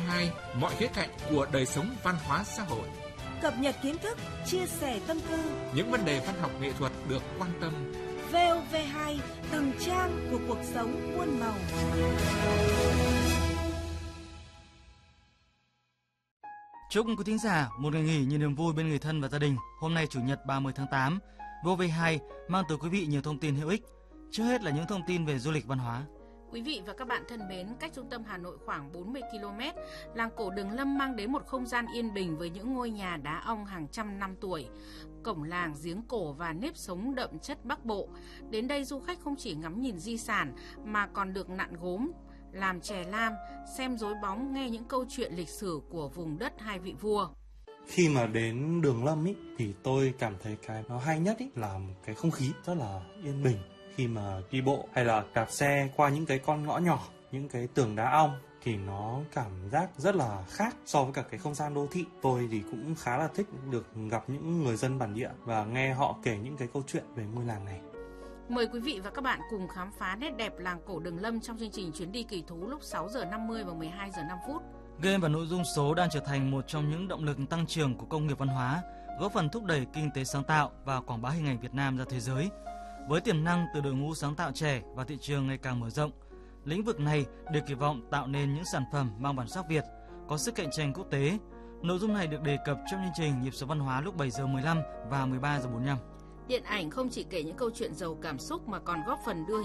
VV2, mọi khía cạnh của đời sống văn hóa xã hội. Cập nhật kiến thức, chia sẻ tâm tư. Những vấn đề văn học nghệ thuật được quan tâm. VV2, từng trang của cuộc sống muôn màu. Chúc quý thính giả một ngày nghỉ nhiều niềm vui bên người thân và gia đình. Hôm nay Chủ nhật 30 tháng 8, VV2 mang tới quý vị nhiều thông tin hữu ích. Trước hết là những thông tin về du lịch văn hóa. Quý vị và các bạn thân mến, cách trung tâm Hà Nội khoảng 40 km, làng cổ Đường Lâm mang đến một không gian yên bình với những ngôi nhà đá ong hàng trăm năm tuổi, cổng làng, giếng cổ và nếp sống đậm chất Bắc Bộ. Đến đây du khách không chỉ ngắm nhìn di sản mà còn được nặn gốm, làm chè lam, xem rối bóng, nghe những câu chuyện lịch sử của vùng đất hai vị vua. Khi mà đến Đường Lâm ý, thì tôi cảm thấy cái nó hay nhất ý, là cái không khí rất là yên bình. Khi mà đi bộ hay là đạp xe qua những cái con ngõ nhỏ, những cái tường đá ong thì nó cảm giác rất là khác so với cả cái không gian đô thị. Tôi thì cũng khá là thích được gặp những người dân bản địa và nghe họ kể những cái câu chuyện về ngôi làng này. Mời quý vị và các bạn cùng khám phá nét đẹp làng cổ Đường Lâm trong chương trình Chuyến đi kỳ thú lúc 6 giờ 50 và 12 giờ 5 phút. Game và nội dung số đang trở thành một trong những động lực tăng trưởng của công nghiệp văn hóa, góp phần thúc đẩy kinh tế sáng tạo và quảng bá hình ảnh Việt Nam ra thế giới. Với tiềm năng từ đội ngũ sáng tạo trẻ và thị trường ngày càng mở rộng, lĩnh vực này được kỳ vọng tạo nên những sản phẩm mang bản sắc Việt, có sức cạnh tranh quốc tế. Nội dung này được đề cập trong chương trình Nhịp sống văn hóa lúc 7 giờ 15 và 13 giờ 45. Điện ảnh không chỉ kể những câu chuyện giàu cảm xúc mà còn góp phần đưa